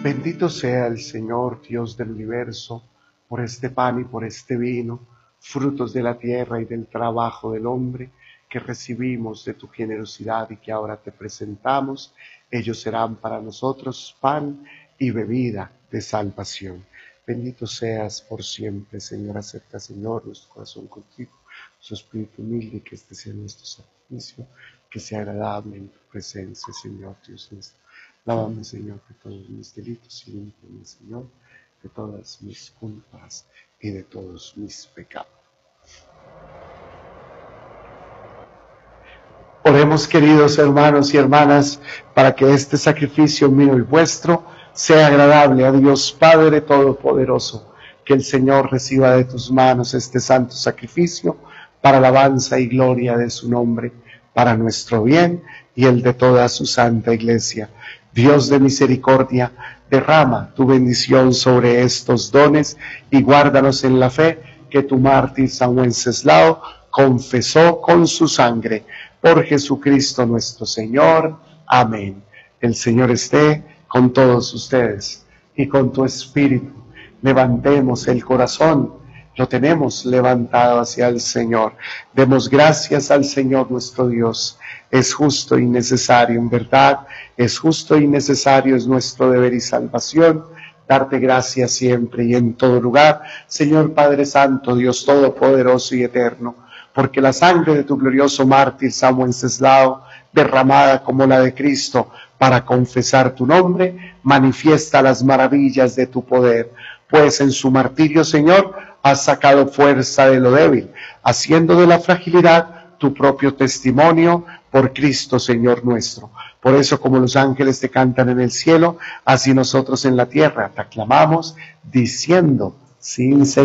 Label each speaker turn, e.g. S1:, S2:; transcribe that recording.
S1: Bendito sea el Señor, Dios del universo, por este pan y por este vino, frutos de la tierra y del trabajo del hombre, que recibimos de tu generosidad y que ahora te presentamos. Ellos serán para nosotros pan y bebida de salvación. Bendito seas por siempre, Señor. Acepta, Señor, nuestro corazón contigo, su espíritu humilde, y que este sea nuestro sacrificio, que sea agradable en tu presencia, Señor Dios nuestro. Lávame, Señor, de todos mis delitos y límpiame, Señor, de todas mis culpas y de todos mis pecados. Oremos, queridos hermanos y hermanas, para que este sacrificio mío y vuestro sea agradable a Dios Padre Todopoderoso. Que el Señor reciba de tus manos este santo sacrificio para alabanza y gloria de su nombre, para nuestro bien y el de toda su santa iglesia. Dios de misericordia, derrama tu bendición sobre estos dones y guárdanos en la fe que tu mártir San Wenceslao confesó con su sangre. Por Jesucristo nuestro Señor. Amén. El Señor esté con todos ustedes y con tu espíritu. Levantemos el corazón, lo tenemos levantado hacia el Señor. Demos gracias al Señor nuestro Dios. Es justo y necesario, en verdad, es justo y necesario, es nuestro deber y salvación, darte gracias siempre y en todo lugar, Señor Padre Santo, Dios Todopoderoso y Eterno, porque la sangre de tu glorioso mártir San Wenceslao, derramada como la de Cristo para confesar tu nombre, manifiesta las maravillas de tu poder, pues en su martirio, Señor, has sacado fuerza de lo débil, haciendo de la fragilidad tu propio testimonio por Cristo, Señor nuestro. Por eso, como los ángeles te cantan en el cielo, así nosotros en la tierra te aclamamos, diciendo sin cesar: